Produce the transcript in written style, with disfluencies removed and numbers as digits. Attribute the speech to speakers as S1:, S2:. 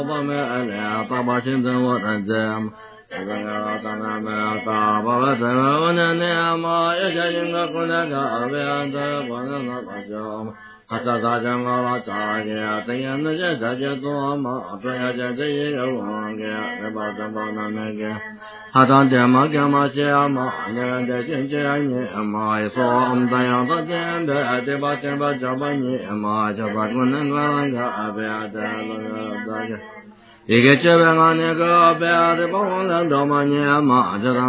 S1: 我们爱了大把心真我认真。这个呀，当然没有大把了，这个我娘娘嘛，也叫应该姑娘家边的，我那那大家。他大家我老家的，这样的人这就多嘛，这样这一个王个，这把那个，他当爹嘛干嘛写嘛，人家亲戚你嘛，一说我们这样的点的，这把叫把你嘛，就把我能管个别的那个。一个这边啊，那个别的，把我人都嘛你嘛，就当。